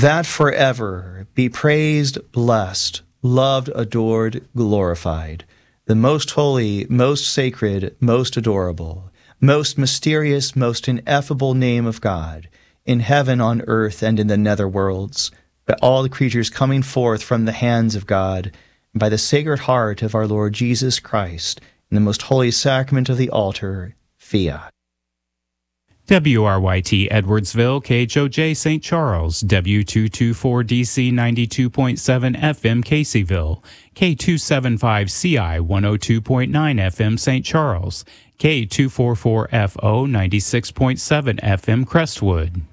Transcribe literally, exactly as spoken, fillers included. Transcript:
that forever be praised, blessed, loved, adored, glorified, the most holy, most sacred, most adorable, most mysterious, most ineffable name of God, in heaven, on earth, and in the nether worlds, by all the creatures coming forth from the hands of God, and by the sacred heart of our Lord Jesus Christ, in the most holy sacrament of the altar, fiat. W R Y T Edwardsville, K H O J Saint Charles, W two twenty-four D C ninety-two point seven F M Caseyville, K two seventy-five C I one oh two point nine F M Saint Charles, K two forty-four F O ninety-six point seven F M Crestwood.